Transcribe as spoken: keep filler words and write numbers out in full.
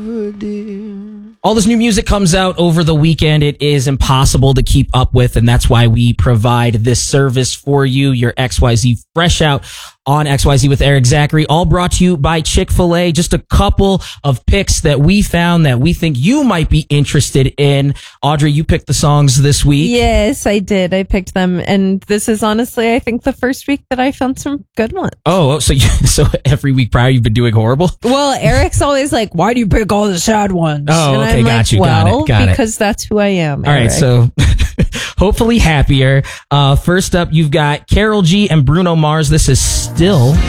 All this new music comes out over the weekend. It is impossible to keep up with, and that's why we provide this service for you, your X Y Z Fresh Out on X Y Z with Eric Zachary, all brought to you by Chick-fil-A. Just a couple of picks that we found that we think you might be interested in. Audrey, you picked the songs this week. Yes, I did. I picked them, and this is honestly, I think, the first week that I found some good ones. Oh, so you, so every week prior you've been doing horrible? Well, Eric's always like, why do you pick all the sad ones? Oh, and okay, I'm got like, you. Got well, it, got it. because that's who I am, All Eric. right, so hopefully happier. Uh, first up, you've got Karol G and Bruno Mars. This is Still.